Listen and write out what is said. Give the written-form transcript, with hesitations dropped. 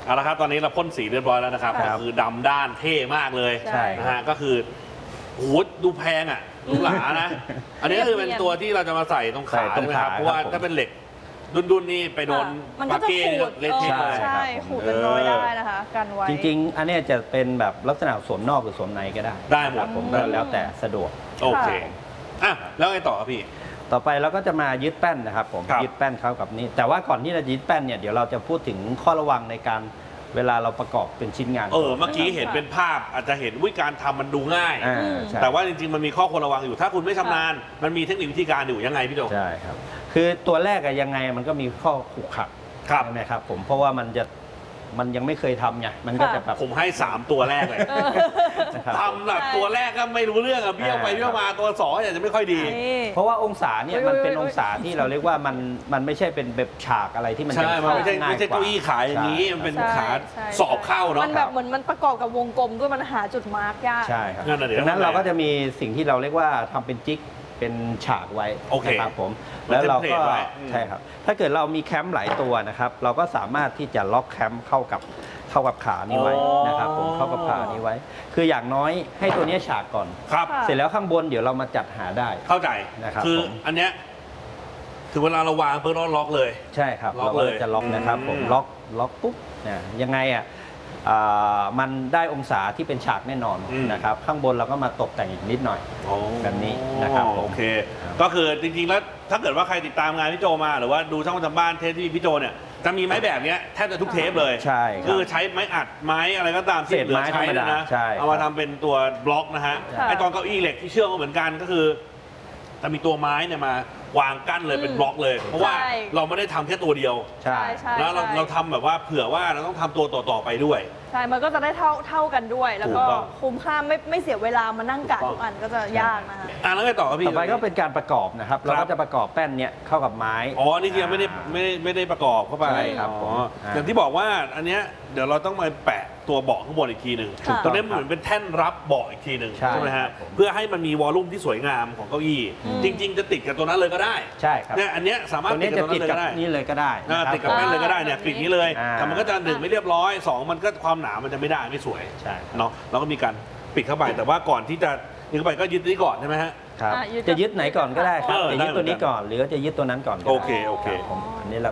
เอาละครับตอนนี้เราพ่นสีเรียบร้อยแล้วนะครับก็คือดำด้านเท่มากเลยใช่นะฮะก็คือโหดูแพงอ่ะดูหลานะ อันนี้ก็คือเป็นตัวที่เราจะมาใส่ตรงขาใช่ไหมครับเพราะว่าถ้าเป็นเหล็กดุนๆนี่ไปโดนมันปาก็จะเก้ขูดเละเทะเลยใช่ขูดเป็นรอยได้นะคะกันไว้จริงๆอันนี้จะเป็นแบบลักษณะสวมนอกหรือสวมในก็ได้ได้หมดผมก็แล้วแต่สะดวกโอเคอ่ะแล้วไงต่อครับพี่ต่อไปเราก็จะมายึดแป้นนะครับผมครับยึดแป้นเข้ากับนี่แต่ว่าก่อนที่จะยึดแป้นเนี่ยเดี๋ยวเราจะพูดถึงข้อระวังในการเวลาเราประกอบเป็นชิ้นงานเมื่อกี้เห็นเป็นภาพอาจจะเห็นวิการทำมันดูง่ายใช่แต่ว่าจริงๆมันมีข้อควรระวังอยู่ถ้าคุณไม่ชำนาญมันมีเทคนิควิธีการอยู่ยังไงพี่โจใช่ครับคือตัวแรกอะยังไงมันก็มีข้อขรุขระครับใช่ไหมครับผมเพราะว่ามันยังไม่เคยทำไงมันก็จะแบบผมให้3ตัวแรกเลยนะครับทำแบบตัวแรกก็ไม่รู้เรื่องอะเบี้ยวไปเบี้ยวมาตัว2อาจจะไม่ค่อยดีเพราะว่าองศาเนี่ยมันเป็นองศาที่เราเรียกว่ามันไม่ใช่เป็นแบบฉากอะไรที่มันใช่ มันไม่ใช่ง่ายไม่ใช่กว่าเก้าอี้ขายอย่างนี้ มันเป็นขาใช่สอบเข้าเนาะมันแบบเหมือนมันประกอบกับวงกลมด้วยมันหาจุดมาร์กยากใช่ครับนั่นน่ะเดี๋ยวดังนั้นเราก็จะมีสิ่งที่เราเรียกว่าทำเป็นจิ๊กเป็นฉากไว้โอเคนะครับผมมันแล้วเราก็เทมเพลตไว้ใช่ครับถ้าเกิดเรามีแคมป์หลายตัวนะครับเราก็สามารถที่จะล็อกแคมป์เข้ากับขานี้ไว้นะครับผมเข้ากับขานี้ไว้ คืออย่างน้อยให้ตัวนี้ฉากก่อนครับค่ะเสร็จแล้วข้างบนเดี๋ยวเรามาจัดหาได้เข้าใจนะครับคือผมอันเนี้ยถึงเวลาเราวางเพิ่งล็อกเลยใช่ครับล็อกเราก็เลยจะล็อกนะครับผมล็อกปุ๊บเนี่ยยังไงอ่ะมันได้องศาที่เป็นฉากแน่นอนนะครับข้างบนเราก็มาตกแต่งอีกนิดหน่อย แบบนี้นะครับผมโอเค ก็คือจริงๆแล้วถ้าเกิดว่าใครติดตามงานพี่โจมาหรือว่าดูช่องประจำบ้านเทปที่พี่โจเนี่ยจะมีไม้แบบเนี้ยแทบจะทุกเทปเลยใช่ครับคือใช้ไม้อัดไม้อะไรก็ตามที่เศษเหลือไม้ใช้ธรรมดานะใช่เอามาทำเป็นตัวบล็อกนะฮะค่ะไอตอนเก้าอี้เหล็กที่เชื่อมก็เหมือนกันก็คือจะมีตัวไม้เนี่ยมาวางกั้นเลยเป็นบล็อกเลย เพราะว่าใช่เราไม่ได้ทำแค่ตัวเดียวใช่ใช่แล้วเราทำแบบว่าเผื่อว่าเราต้องทำตัวต่อๆไปด้วยใช่ มันก็จะได้เท่ากันด้วย แล้วก็ถูกต้องคุ้มค่าไม่เสียเวลามานั่งกะทุกอันก็จะยากนะคะแล้วไงต่อครับพี่ต่อไปก็เป็นการประกอบนะครับ เราก็จะประกอบแป้นเนี้ยเข้ากับไม้อ๋อนี่คือยังไม่ได้ประกอบเข้าไปใช่ครับอ๋อผมอย่างที่บอกว่าอันเนี้ยเดี๋ยวเราต้องมาแปะตัวเบาะข้างบนอีกทีหนึ่งถูกต้องตรงนี้เหมือนเป็นแท่นรับเบาะอีกทีหนึ่งใช่ไหมฮะครับผมเพื่อให้มันมีวอลลุ่มที่สวยงามของเก้าอี้ จริง ๆ จะติดกับตัวนั้นเลยก็ได้ใช่ครับเนี่ยอันเนี้ยสามารถตัวตินี้ดกับจะตัวตินั้ดนเลยกับก็ได้นี่เลยก็ได้นะติดกับแป้นเลยก็ได้เนี่ยแบบนี้ปิดนี้เลยอ่าแต่มันก็จะ1ไม่เรียบร้อย2มันก็ความหนามันจะไม่ได้ไม่สวยใช่ครับเนาะเราก็มีการปิดเข้าไปแต่ว่าก่อนที่จะยึดเข้าไปก็ยึดนี้ก่อนใช่ไหมฮะครับอ่ะยึดจะยึดไหนก่อนก็ได้ครับเออจะยึดตัวนี้ก่อนหรือว่าจะยึดตัวนั้นก่อนก็ได้โอเคครับผมอันนี้เรา